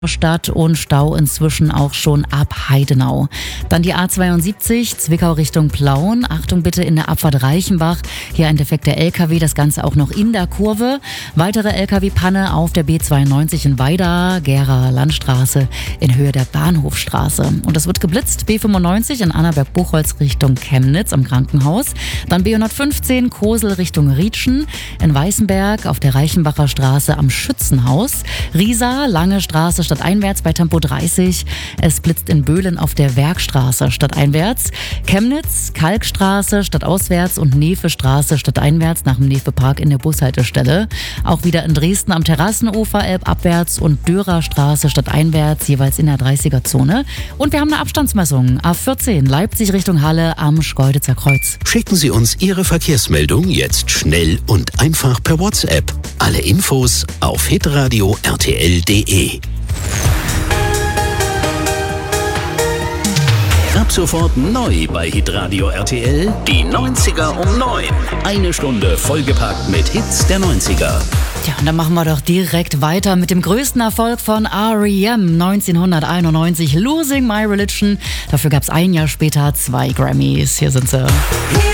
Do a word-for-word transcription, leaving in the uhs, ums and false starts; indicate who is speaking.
Speaker 1: Stadt und Stau inzwischen auch schon ab Heidenau. Dann die A zweiundsiebzig, Zwickau Richtung Plauen. Achtung bitte in der Abfahrt Reichenbach. Hier ein defekter L K W, das Ganze auch noch in der Kurve. Weitere L K W-Panne auf der B zweiundneunzig in Weida, Gera Landstraße in Höhe der Bahnhofstraße. Und es wird geblitzt, B fünfundneunzig in Annaberg-Buchholz Richtung Chemnitz am Krankenhaus. Dann B hundertfünfzehn Kosel Richtung Rietschen, in Weißenberg auf der Reichenbacher Straße am Schützenhaus. Riesa, Lange Straße stadteinwärts bei Tempo dreißig. Es blitzt in Böhlen auf der Werkstraße stadteinwärts. Chemnitz, Kalkstraße stadtauswärts und Nevestraße stadteinwärts nach dem Nevepark in der Bushaltestelle. Auch wieder in Dresden am Terrassenufer elbabwärts und Dörerstraße stadteinwärts jeweils in der dreißiger-Zone. Und wir haben eine Abstandsmessung. A vierzehn Leipzig Richtung Halle am Schkeuditzer Kreuz.
Speaker 2: Schicken Sie uns Ihre Verkehrsmeldung jetzt schnell und einfach per WhatsApp. Alle Infos auf hitradio r t l punkt d e. Ab sofort neu bei Hitradio R T L, die neunziger um neun. Eine Stunde vollgepackt mit Hits der neunziger.
Speaker 1: Ja, und dann machen wir doch direkt weiter mit dem größten Erfolg von R E M neunzehnhunderteinundneunzig, Losing My Religion. Dafür gab es ein Jahr später zwei Grammys. Hier sind sie.